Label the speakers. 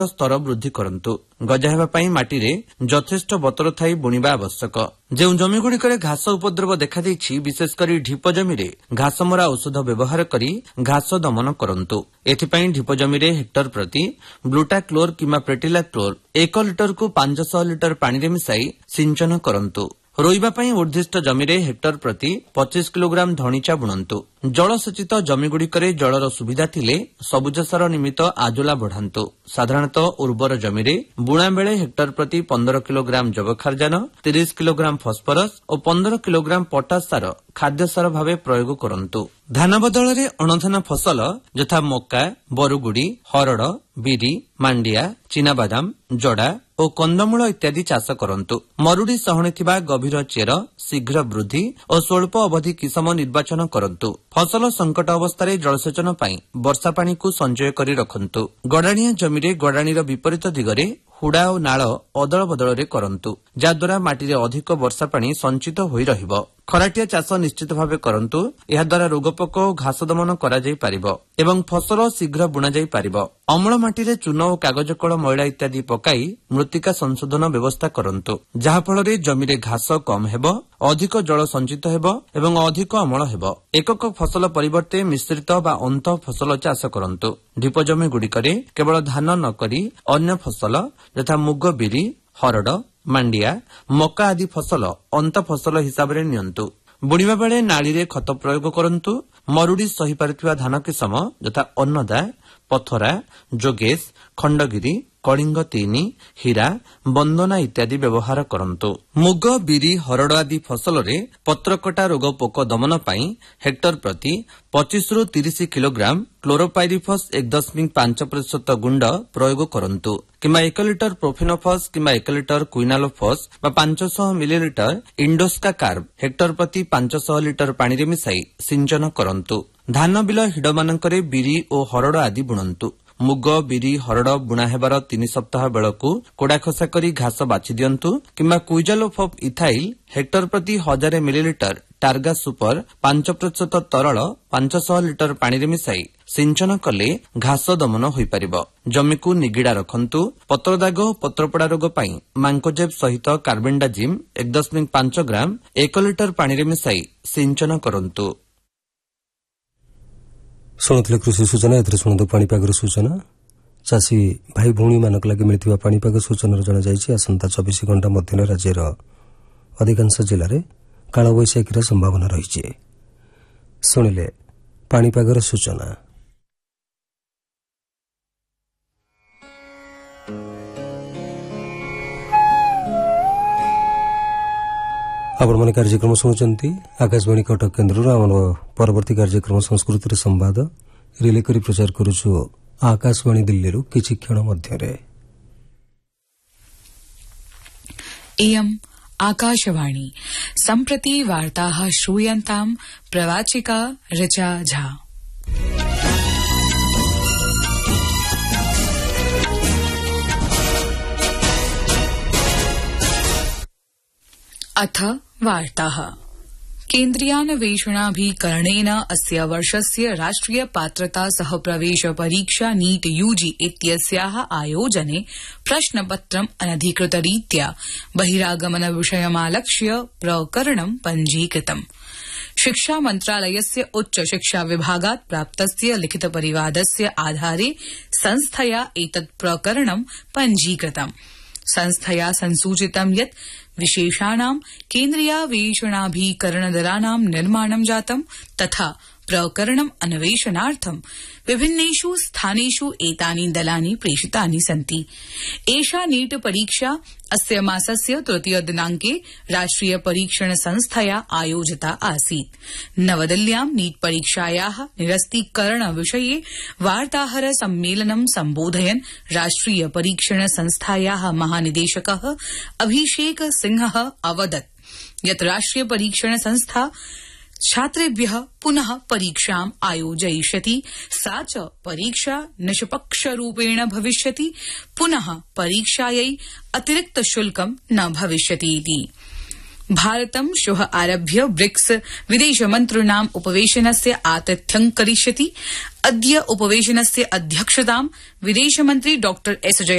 Speaker 1: स्तर वृद्धि करंतु। गजा हेबा पई माटीरे यथेष्ट बतर थाई बुणिबा आवश्यक। जो जमीगुड़िकरे घास उपद्रव देखा देछि विशेषकर ढीप जमीरे घासमरा औषध व्यवहार करी घास दमन करंतु। एथिपई ढीप जमीरे हेक्टर प्रति ब्लूटाक्लोर किंवा प्रेटिलाक्लोर 1 लिटर को 500 लिटर पानी रे मिसाई सिंचन करंतु। रोइबा पई उर्दिष्ट जमीरे हेक्टर प्रति 25 किलोग्राम धणीचा बुणंतु। जलसेचित जमीगुड़िकरे जलर सुविधा थिले सबुज सार निमित्त आजोला बढ़ांतु। साधारणतः उर्वर जमीरे बुणा बेले हेक्टर प्रति 15 किलोग्राम जबखारजान, 30 किलोग्राम फस्फरस और 15 किलोग्राम पटास सार खाद्य सार भावे प्रयोग करंतु। धान बदଳରେ अणधान फसल यथा मक्का, बरुगुड़ी, हरड़, बिरी, मांडिया, चीनाबादाम, जड़ा और कंदमूल इत्यादि चाष करंतु। मरुड़ी सहणे थिबा गभीर चेर शीघ्र वृद्धि और स्वल्प अवधि किसम निर्वाचन करंतु। फसल संकट अवस्था जलसेचन पई वर्षा पानी को संचय करी रखंतु। गड़ाणिया जमीरे गड़ाणीर विपरीत दिगरे हुड़ा और नाଳ अदल बदल करंतु, जहाद्वारा माटीरे अधिक वर्षा पानी संचित होई रहिबो। खराटिया चाष निश्चित भावे करंतु। ଏହା द्वारा रोगपोक और घास दमन करा जाई पारिबो एवं फसल शीघ्र बुणा जाई पारिबो। अम्ल माटीरे चून और कागज कळ मैला इत्यादि पकाई मृत्तिका संशोधन व्यवस्था करंतु, जहा फଳରେ जमीरे घास कम हेबो, अधिक जल संचित हेबो एवं अधिक अम्ल हेबो। एकक फसल परिवर्ते मिश्रित बा अंत फसल चाष करंतु। ढीप जमी गुड़िकरे केवल धान न करी अन्य फसल यथा मुग, बिरी, हरड़, मांडिया, मक्का आदि फसल अंत फसल हिसाब रे नियंतु। बुणिबा बेले नाळीरे खत प्रयोग करंतु। मरुड़ी सही पारिथिबा धान किसम यथा अन्नदा, पथरा, जोगेश, खंडगिरी, कलिंग 3, हीरा, बंदना इत्यादि व्यवहार करंतु। मुग, बिरी, हरड़ आदि फसल रे पत्रकटा रोग पोक दमन पई हेक्टर प्रति 25 रु 30 किलोग्राम क्लोरोपाइरिफस 1.5% गुंड प्रयोग करंतु किंवा 1 लिटर प्रोफिनोफस किंवा 1 लिटर क्विनालोफस बा 500 मिलीलिटर इंडोस्का कार्ब हेक्टर प्रति 500 लिटर पानी रे मिसाई सिंचन करंतु। धान बिल हिड मानकरे बिरी और हरड़ आदि बुणंतु। मुग, बिरी, हरड़ बुणा हेबार 3 सप्ताह बेलकू कोड़ा खसा करी घास बाछि दियंतु किंवा क्विजालोफ ऑफ इथाइल हेक्टर प्रति 1000 मिलीलिटर टार्गा सुपर 5% तरल 500 लिटर पानी रे मिसाई सिंचन कले घास दमन होई परिबो। जमी को निगिड़ा रखंतु। पत्रदाग और पत्रपड़ा रोग पई मांकोजेब सहित कार्बेंडाजिम 1.5 ग्राम 1 लिटर पानी रे मिसाई सिंचन करंतु।
Speaker 2: शुणुले कृषि सूचना एथरे शुणु पाणीपाग सूचना। चाषी भाई भौणी मानक लगे मिलता पाणीपाग सूचना जनाई आसंता 24 घंटा मध्य राज्यर अधिकांश जिले में कालबैशाखीर संभावना रही। शुणिले पाणीपाग सूचना। आपण मैंने कार्यक्रम शुणुंट आकाशवाणी कटक केन्द्र आम परवर्ती कार्यक्रम संस्कृति संवाद रिले करी प्रचार करुछु आकाशवाणी दिल्ली किछि क्षण मध्यरे।
Speaker 3: इयम् आकाशवाणी सम्प्रति वार्ताः श्रूयन्ताम् प्रवाचिका ऋचा झा। अथ वार्ताः। केन्द्रीयान्वेषणाभिकरणेन अस्य वर्षस्य राष्ट्रिय पात्रता सह प्रवेश परीक्षा नीट यूजी इत्यस्याः आयोजने प्रश्नपत्रम् अनधिकृतरीत्या बहिरागमन विषयमालक्ष्य प्रकरणं पञ्जीकृतम्। शिक्षा मन्त्रालयस्य उच्च शिक्षा विभागात् प्राप्तस्य लिखित परिवादस्य आधारे संस्थया एतत् प्रकरणं पञ्जीकृतम्। संस्थया संसूचितं यत् विशेषाणां केन्द्रीयान्वेषणाभिकरणदलानां निर्माणं जातं तथा प्रकरणम् अन्वेषणार्थं विभिन्नेषु स्थानेषु एतानि दलानि प्रेषितानि सन्ति। एषा नीट परीक्षा अस्य मासस्य 3 दिनांके राष्ट्रिय परीक्षण संस्थया आयोजिता आसीत्। नवदिल्ल्यां नीट परीक्षायाः निरस्तीकरण विषये वार्ताहर सम्मेलनं सम्बोधयन् राष्ट्रिय परीक्षण संस्थायाः महानिदेशकः अभिषेक सिंहः अवदत् यत् राष्ट्रिय परीक्षण संस्था छात्रेभ्यः पुनः परीक्षाम् आयोजयिष्यति। सा च परीक्षा निष्पक्षरूपेण भविष्यति। पुनः परीक्षायै अतिरिक्त शुल्कं न भविष्यति इति। भारतं श्वः आरभ्य ब्रिक्स विदेशमन्त्रिणाम् उपवेशनस्य आतिथ्यं करिष्यति। अद्य उपवेशनस्य अध्यक्षतां विदेशमन्त्री डॉ एस